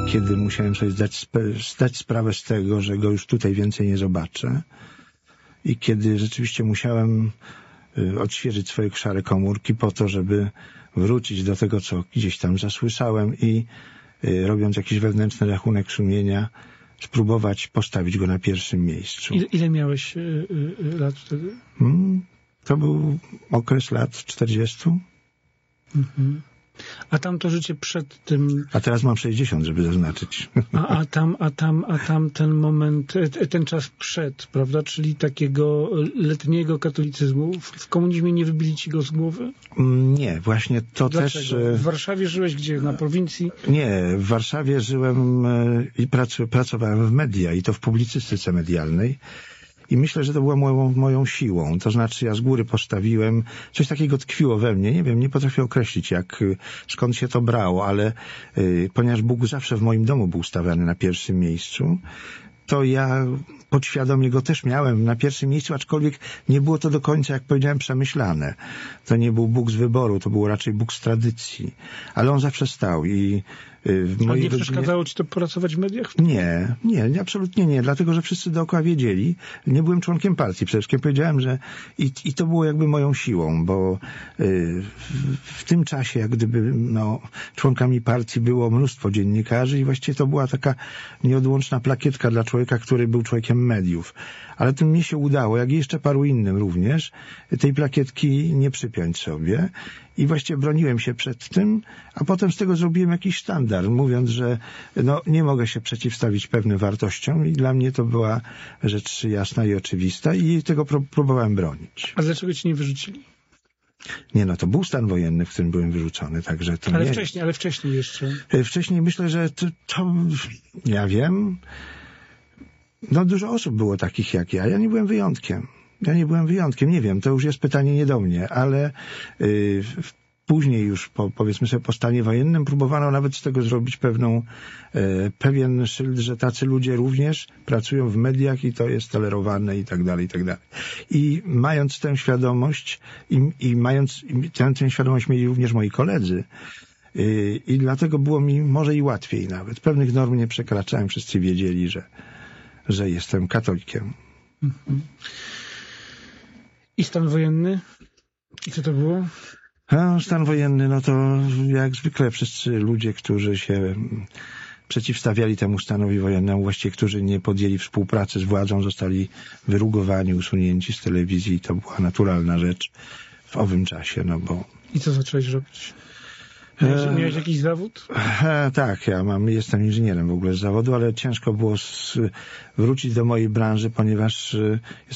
kiedy musiałem sobie zdać sprawę z tego, że go już tutaj więcej nie zobaczę i kiedy rzeczywiście musiałem odświeżyć swoje szare komórki po to, żeby wrócić do tego, co gdzieś tam zasłyszałem i robiąc jakiś wewnętrzny rachunek sumienia, spróbować postawić go na pierwszym miejscu. Ile miałeś lat wtedy? To był okres lat 40. Mhm. A tam to życie przed tym... A teraz mam 60, żeby zaznaczyć. A tam ten moment, ten czas przed, prawda? Czyli takiego letniego katolicyzmu. W komunizmie nie wybili ci go z głowy? Nie, właśnie to Dlaczego? też... W Warszawie żyłeś gdzie? Na prowincji? Nie, w Warszawie żyłem i pracowałem w media i to w publicystyce medialnej. I myślę, że to była moją siłą. To znaczy ja z góry postawiłem, coś takiego tkwiło we mnie. Nie wiem, nie potrafię określić, skąd się to brało, ale ponieważ Bóg zawsze w moim domu był stawiany na pierwszym miejscu, to ja podświadomie go też miałem na pierwszym miejscu, aczkolwiek nie było to do końca, jak powiedziałem, przemyślane. To nie był Bóg z wyboru, to był raczej Bóg z tradycji. Ale on zawsze stał i w mojej nie przeszkadzało ci to pracować w mediach? Nie, absolutnie nie, dlatego, że wszyscy dookoła wiedzieli. Nie byłem członkiem partii, przede wszystkim powiedziałem, że i to było jakby moją siłą, bo w tym czasie, jak gdyby członkami partii było mnóstwo dziennikarzy i właściwie to była taka nieodłączna plakietka dla człowieka, który był człowiekiem mediów. Ale to mnie się udało, jak i jeszcze paru innym również, tej plakietki nie przypiąć sobie. I właściwie broniłem się przed tym, a potem z tego zrobiłem jakiś sztandar, mówiąc, że nie mogę się przeciwstawić pewnym wartościom i dla mnie to była rzecz jasna i oczywista i tego próbowałem bronić. A dlaczego ci nie wyrzucili? Nie, to był stan wojenny, w którym byłem wyrzucony, także to Ale wcześniej jeszcze. Wcześniej myślę, że to ja wiem, dużo osób było takich jak ja. Ja nie byłem wyjątkiem. Nie wiem, to już jest pytanie nie do mnie, ale później już, powiedzmy sobie, po stanie wojennym próbowano nawet z tego zrobić pewien szyld, że tacy ludzie również pracują w mediach i to jest tolerowane i tak dalej, i tak dalej. I mając tę świadomość tę świadomość mieli również moi koledzy, i dlatego było mi może i łatwiej nawet. Pewnych norm nie przekraczałem, wszyscy wiedzieli, że jestem katolikiem. Mhm. I stan wojenny? I co to było? Stan wojenny, to jak zwykle wszyscy ludzie, którzy się przeciwstawiali temu stanowi wojennemu, właściwie którzy nie podjęli współpracy z władzą, zostali wyrugowani, usunięci z telewizji i to była naturalna rzecz w owym czasie, bo... I co zacząłeś robić? Miałeś jakiś zawód? Tak, jestem inżynierem w ogóle z zawodu, ale ciężko było wrócić do mojej branży, ponieważ